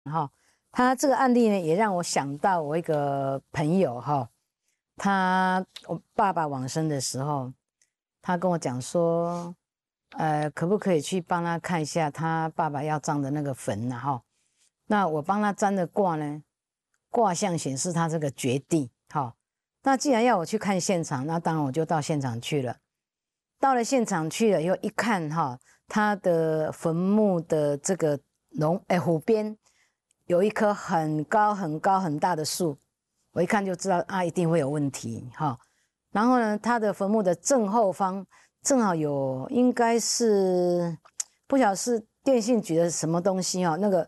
哈，他这个案例呢，也让我想到我一个朋友哈，我爸爸往生的时候，他跟我讲说，可不可以去帮他看一下他爸爸要葬的那个坟呐哈？那我帮他占的卦呢，卦象显示他这个绝地哈。那既然要我去看现场，那当然我就到现场去了。到了现场去了以后，一看哈，他的坟墓的这个湖边有一棵很高很高很大的树，我一看就知道啊，一定会有问题哈。然后呢，他的坟墓的正后方正好有，应该是不晓得是电信局的什么东西哈，那个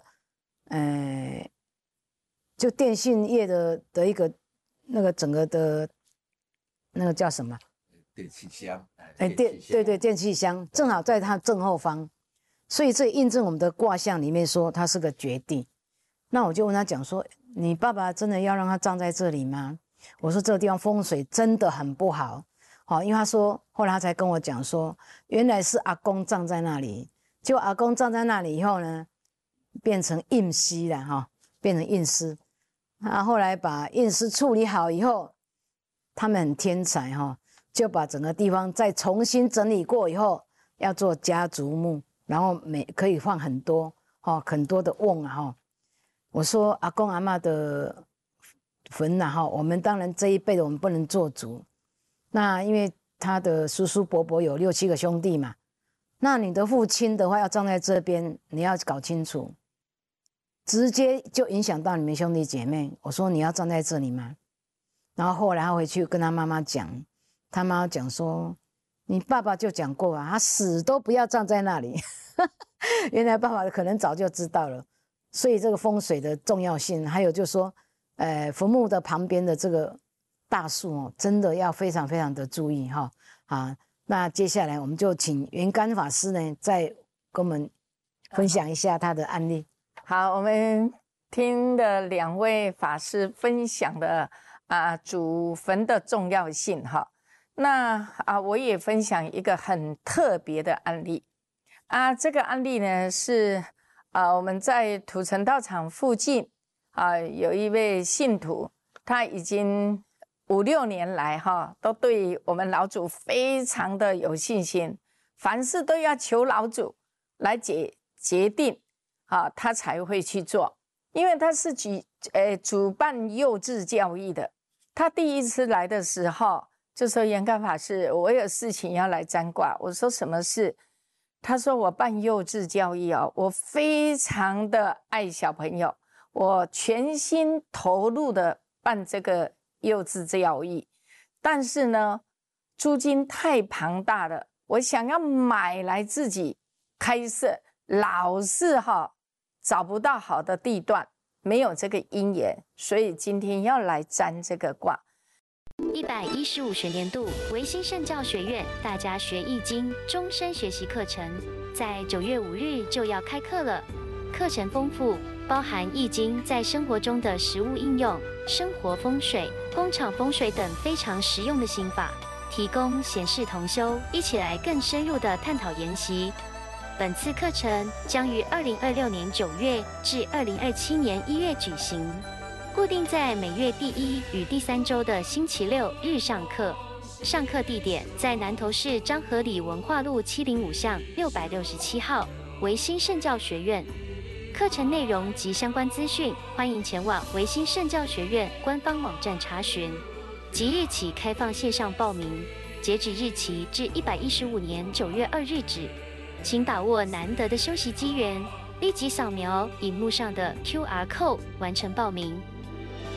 就电信业的一个那个整个的那个叫什么？ 电气箱， 对，电气箱正好在它正后方，所以这印证我们的卦象里面说它是个绝地。那我就问他讲说，你爸爸真的要让他葬在这里吗？我说这个地方风水真的很不好，因为他说后来他才跟我讲说，原来是阿公葬在那里，就阿公葬在那里以后呢，变成印尸了哈，变成印尸。他后来把印尸处理好以后，他们很天才哈。就把整个地方再重新整理过以后，要做家族墓，然后可以放很多的瓮啊哈。我说阿公阿嬷的坟呐哈，我们当然这一辈的我们不能做主，那因为他的叔叔伯伯有6、7个兄弟嘛，那你的父亲的话要葬在这边，你要搞清楚，直接就影响到你们兄弟姐妹。我说你要葬在这里吗？然后后来他回去跟他妈妈讲。他妈讲说，你爸爸就讲过啊，他死都不要葬在那里。原来爸爸可能早就知道了，所以这个风水的重要性，还有就是说，坟墓的旁边的这个大树哦，真的要非常非常的注意哈。那接下来我们就请元干法师呢，再跟我们分享一下他的案例。 好，我们听的2位法师分享的祖坟的重要性哈。那我也分享一个很特别的案例这个案例呢是我们在土城道场附近有一位信徒，他已经5、6年来都对我们老祖非常的有信心，凡事都要求老祖来决定他才会去做，因为他是主办幼稚教育的。他第一次来的时候就说，元干法师，我有事情要来占卦。我说什么事？他说我办幼稚教育我非常的爱小朋友，我全心投入的办这个幼稚教育，但是呢租金太庞大了，我想要买来自己开设，老是找不到好的地段，没有这个因缘，所以今天要来占这个卦。 115学年度维新圣教学院大家学易经终身学习课程，在9月5日就要开课了。课程丰富，包含易经在生活中的实务应用、生活风水、工厂风水等非常实用的心法，提供显示同修一起来更深入的探讨研习。本次课程将于2026年9月至2027年1月举行。固定在每月第1与第3周的星期六日上课，上课地点在南投市彰和里文化路705巷667号维新圣教学院。课程内容及相关资讯，欢迎前往维新圣教学院官方网站查询。即日起开放线上报名，截止日期至115年9月2日止。请把握难得的休息机缘，立即扫描荧幕上的 QR code 完成报名。